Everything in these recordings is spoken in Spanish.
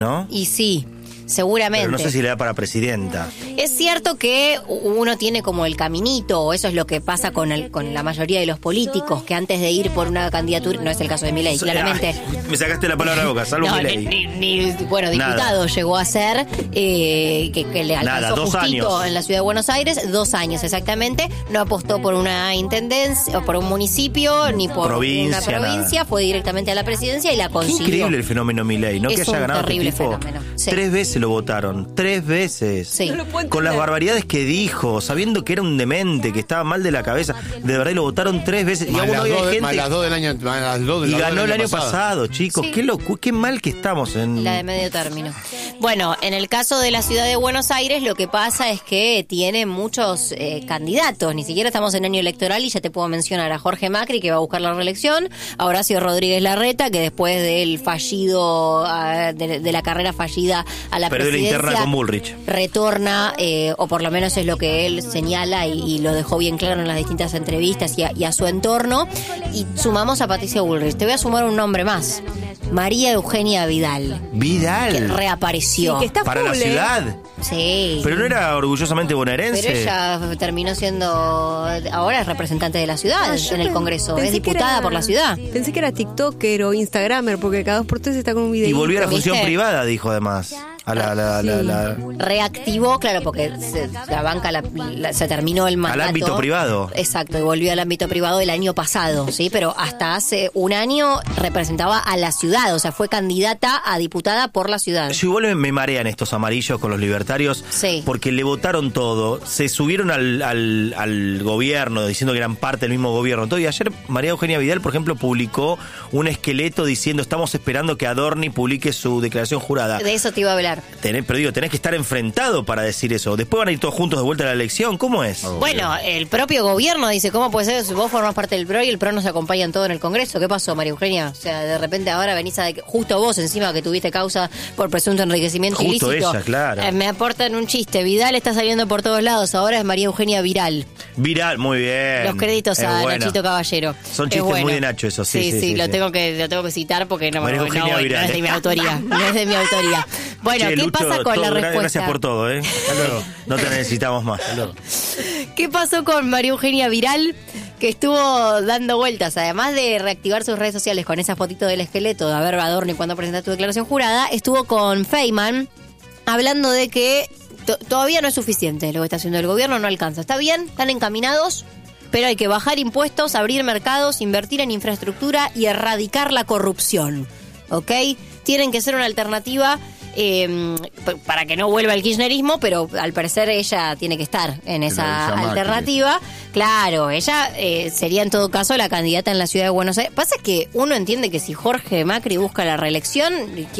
¿no? Y sí, seguramente. Pero no sé si le da para presidenta. Es cierto que uno tiene como el caminito, o eso es lo que pasa con la mayoría de los políticos, que antes de ir por una candidatura, no es el caso de Milei, claramente. Ay, me sacaste la palabra de la boca, salvo No, Milei. bueno, diputado llegó a ser, que le alcanzó 2 justito años. en la ciudad de Buenos Aires, 2 años exactamente, no apostó por una intendencia, o por un municipio, ni por una provincia, fue directamente a la presidencia y la Qué consiguió. increíble el fenómeno Milei, ¿no? Es Que haya un ganado terrible este tipo. fenómeno, sí. 3 veces lo votaron, 3 veces. Sí. Con las barbaridades que dijo, sabiendo que era un demente, que estaba mal de la cabeza, de verdad, y lo votaron 3 veces. Más y aún hoy hay gente. más las 2 del año. Más las 2 Y ganó el año pasado, chicos. Sí. Qué mal que estamos en. La de medio término. Bueno, en el caso de la ciudad de Buenos Aires, lo que pasa es que tiene muchos candidatos. Ni siquiera estamos en año electoral y ya te puedo mencionar a Jorge Macri, que va a buscar la reelección, a Horacio Rodríguez Larreta, que después del fallido, de la carrera fallida a la Perdió la presidencia, interna con Bullrich. retorna, o por lo menos es lo que él señala y lo dejó bien claro en las distintas entrevistas y a su entorno. Y sumamos a Patricia Bullrich. Te voy a sumar un nombre más. María Eugenia Vidal. Vidal. Que reapareció. Sí, que está Para la full, ciudad. Sí. Pero no era orgullosamente bonaerense. Pero ella terminó siendo, ahora es representante de la ciudad Yo en el Congreso, es diputada por la ciudad. Pensé que era TikToker o Instagramer, porque cada 2x3 está con un video. Y volvió a la función ¿Viste? privada, dijo además. A la Reactivó, claro, porque la banca se terminó el mandato. Al ámbito privado. Exacto, y volvió al ámbito privado el año pasado, ¿sí? Pero hasta hace un año representaba a la ciudad, o sea, fue candidata a diputada por la ciudad. Yo igual me marean estos amarillos con los libertarios, Sí. porque le votaron todo, se subieron al gobierno diciendo que eran parte del mismo gobierno, todo. Y ayer María Eugenia Vidal, por ejemplo, publicó un esqueleto diciendo: estamos esperando que Adorni publique su declaración jurada. De eso te iba a hablar. Pero digo, tenés que estar enfrentado para decir eso. Después van a ir todos juntos de vuelta a la elección. ¿Cómo es? Bueno, el propio gobierno dice, ¿cómo puede ser si vos formás parte del PRO y el PRO nos acompaña en todo en el Congreso? ¿Qué pasó, María Eugenia? O sea, de repente ahora venís justo vos encima que tuviste causa por presunto enriquecimiento Justo ilícito. ella, claro. Me aportan un chiste. Vidal está saliendo por todos lados. Ahora es María Eugenia Viral. Viral, muy bien. Los créditos Es a bueno. Nachito Caballero. Son Es chistes bueno. muy de Nacho, eso, sí. Lo tengo que citar porque no María Eugenia Viral. es de mi autoría. No es de mi autoría. Bueno, Che, ¿qué Lucho, pasa con la respuesta? Gracias por todo, ¿eh? Hasta luego. No te necesitamos más. Hasta luego. ¿Qué pasó con María Eugenia Viral? Que estuvo dando vueltas, además de reactivar sus redes sociales con esa fotito del esqueleto de haber Adorni cuando presentaste tu declaración jurada, estuvo con Feynman hablando de que todavía no es suficiente lo que está haciendo el gobierno, no alcanza. Está bien, están encaminados, pero hay que bajar impuestos, abrir mercados, invertir en infraestructura y erradicar la corrupción. ¿Ok? Tienen que ser una alternativa para que no vuelva el kirchnerismo, pero al parecer ella tiene que estar en esa alternativa. Claro, ella sería en todo caso la candidata en la ciudad de Buenos Aires. Pasa que uno entiende que si Jorge Macri busca la reelección,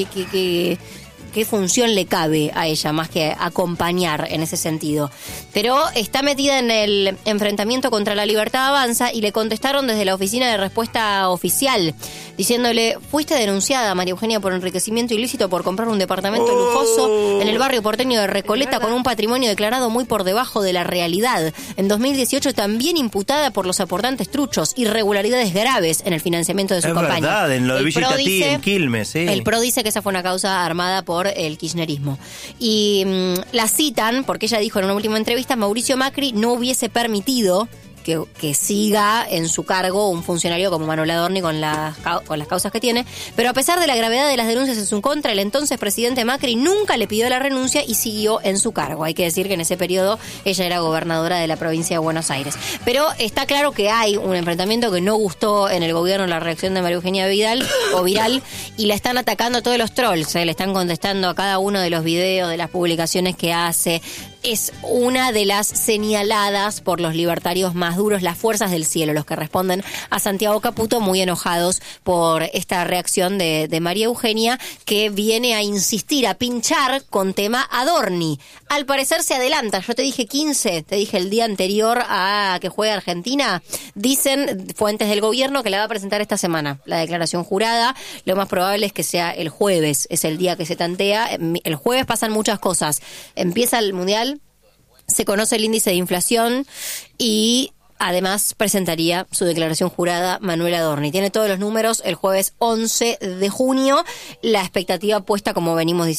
¿qué función le cabe a ella más que acompañar en ese sentido? Pero está metida en el enfrentamiento contra la Libertad Avanza y le contestaron desde la oficina de respuesta oficial, diciéndole: fuiste denunciada, María Eugenia, por enriquecimiento ilícito por comprar un departamento lujoso en el barrio porteño de Recoleta con un patrimonio declarado muy por debajo de la realidad. En 2018 también imputada por los aportantes truchos, irregularidades graves en el financiamiento de su campaña. Es verdad, en lo de Villa Itatí, en Quilmes, sí. El PRO dice que esa fue una causa armada por el kirchnerismo. Y la citan porque ella dijo en una última entrevista: Mauricio Macri no hubiese permitido que siga en su cargo un funcionario como Manuel Adorni con las causas que tiene, pero a pesar de la gravedad de las denuncias en su contra, el entonces presidente Macri nunca le pidió la renuncia y siguió en su cargo. Hay que decir que en ese periodo ella era gobernadora de la provincia de Buenos Aires. Pero está claro que hay un enfrentamiento que no gustó en el gobierno la reacción de María Eugenia Viral, y la están atacando todos los trolls, le están contestando a cada uno de los videos, de las publicaciones que hace. Es una de las señaladas por los libertarios más duros, las fuerzas del cielo, los que responden a Santiago Caputo, muy enojados por esta reacción de María Eugenia, que viene a insistir, a pinchar con tema Adorni. Al parecer se adelanta. Yo te dije 15, te dije el día anterior a que juegue Argentina. Dicen fuentes del gobierno que la va a presentar esta semana, la declaración jurada. Lo más probable es que sea el jueves, es el día que se tantea. El jueves pasan muchas cosas. Empieza el Mundial, se conoce el índice de inflación y además presentaría su declaración jurada Manuel Adorni. Tiene todos los números el jueves 11 de junio. La expectativa puesta, como venimos diciendo,